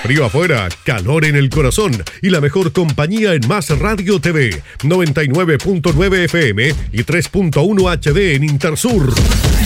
Frío afuera, calor en el corazón y la mejor compañía en Más Radio TV, 99.9 FM y 3.1 HD en Intersur.